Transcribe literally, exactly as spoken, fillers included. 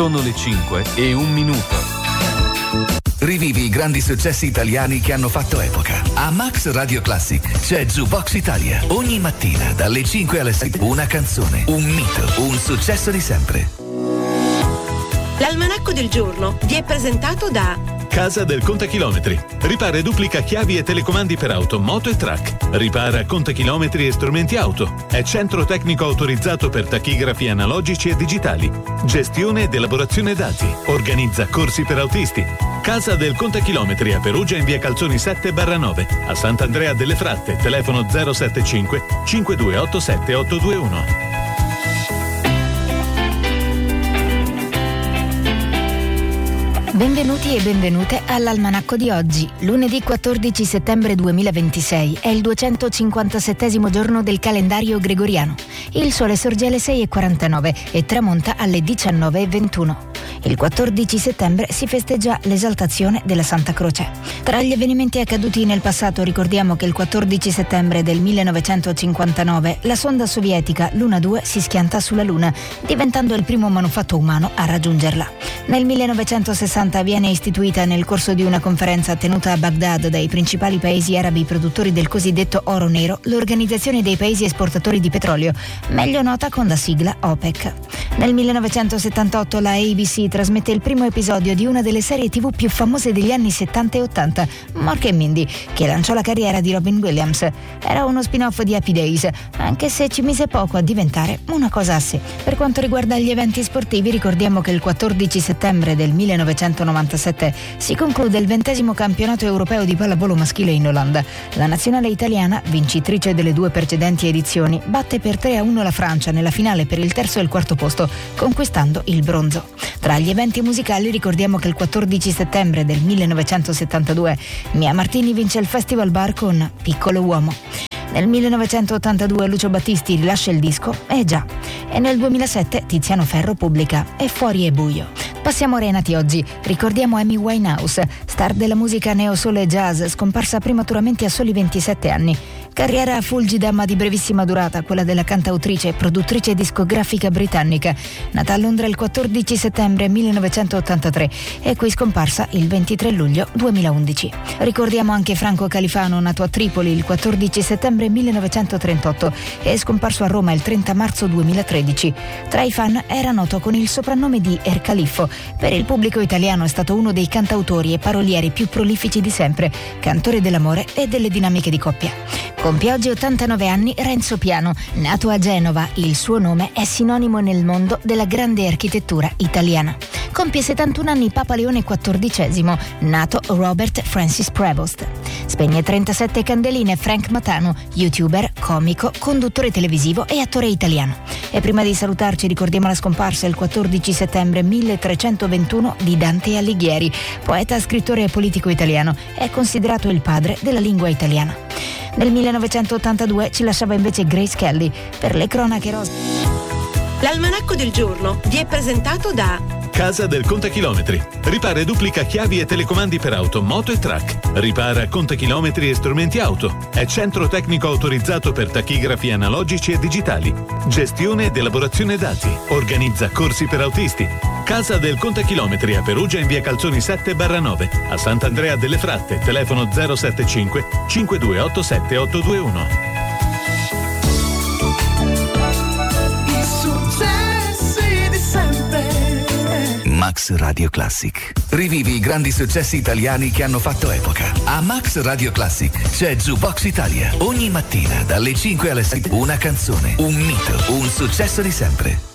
Sono le cinque e un minuto. Rivivi i grandi successi italiani che hanno fatto epoca. A Max Radio Classic c'è Jukebox Italia. Ogni mattina dalle cinque alle sei una canzone, un mito, un successo di sempre. L'almanacco del giorno vi è presentato da Casa del Contachilometri. Ripara e duplica chiavi e telecomandi per auto, moto e track. Ripara contachilometri e strumenti auto. È centro tecnico autorizzato per tachigrafi analogici e digitali. Gestione ed elaborazione dati. Organizza corsi per autisti. Casa del Contachilometri a Perugia in via Calzoni sette barra nove. A Sant'Andrea delle Fratte, telefono zero sette cinque cinque due otto sette otto due uno. Benvenuti e benvenute all'almanacco di oggi, lunedì quattordici settembre duemilaventisei, è il duecentocinquantasettesimo giorno del calendario gregoriano. Il sole sorge alle sei e quarantanove e tramonta alle diciannove e ventuno. Il quattordici settembre si festeggia l'esaltazione della Santa Croce. Tra gli avvenimenti accaduti nel passato ricordiamo che il quattordici settembre del millenovecentocinquantanove la sonda sovietica Luna due si schianta sulla Luna, diventando il primo manufatto umano a raggiungerla. Nel millenovecentosessanta viene istituita nel corso di una conferenza tenuta a Baghdad dai principali paesi arabi produttori del cosiddetto oro nero l'Organizzazione dei Paesi Esportatori di Petrolio, meglio nota con la sigla OPEC. Nel millenovecentosettantotto la A B C trasmette il primo episodio di una delle serie tivù più famose degli anni settanta e ottanta, Mork e Mindy, che lanciò la carriera di Robin Williams. Era uno spin-off di Happy Days, anche se ci mise poco a diventare una cosa a sé. Per quanto riguarda gli eventi sportivi, ricordiamo che il quattordici settembre del millenovecentonovantasette si conclude il ventesimo campionato europeo di pallavolo maschile in Olanda. La nazionale italiana, vincitrice delle due precedenti edizioni, batte per tre a uno la Francia nella finale per il terzo e il quarto posto, conquistando il bronzo. Tra gli eventi musicali ricordiamo che il quattordici settembre del millenovecentosettantadue Mia Martini vince il Festival Bar con Piccolo Uomo. Nel millenovecentottantadue Lucio Battisti rilascia il disco E già, e nel duemilasette Tiziano Ferro pubblica E fuori è buio. Passiamo ai renati oggi. Ricordiamo Amy Winehouse, star della musica neo soul e jazz, scomparsa prematuramente a soli ventisette anni. Carriera fulgida ma di brevissima durata, quella della cantautrice e produttrice discografica britannica, nata a Londra il quattordici settembre millenovecentottantatré e qui scomparsa il ventitré luglio duemilaundici. Ricordiamo anche Franco Califano, nato a Tripoli il quattordici settembre millenovecentotrentotto e scomparso a Roma il trenta marzo duemilatredici. Tra i fan era noto con il soprannome di Er Califfo. Per il pubblico italiano è stato uno dei cantautori e parolieri più prolifici di sempre, cantore dell'amore e delle dinamiche di coppia. Compie oggi ottantanove anni Renzo Piano, nato a Genova, il suo nome è sinonimo nel mondo della grande architettura italiana. Compie settantuno anni Papa Leone quattordicesimo, nato Robert Francis Prevost. Spegne trentasette candeline Frank Matano, youtuber, comico, conduttore televisivo e attore italiano. E prima di salutarci ricordiamo la scomparsa il quattordici settembre milletrecentoventuno di Dante Alighieri, poeta, scrittore e politico italiano. È considerato il padre della lingua italiana. Nel millenovecentottantadue ci lasciava invece Grace Kelly per le cronache rose. L'almanacco del giorno vi è presentato da Casa del Contachilometri. Ripara e duplica chiavi e telecomandi per auto, moto e track. Ripara contachilometri e strumenti auto. È centro tecnico autorizzato per tachigrafi analogici e digitali. Gestione ed elaborazione dati. Organizza corsi per autisti. Casa del Contachilometri a Perugia in via Calzoni sette barra nove. A Sant'Andrea delle Fratte, telefono zero sette cinque cinque due otto sette otto due uno. Max Radio Classic. Rivivi i grandi successi italiani che hanno fatto epoca. A Max Radio Classic c'è Jukebox Italia. Ogni mattina dalle cinque alle sei una canzone, un mito, un successo di sempre.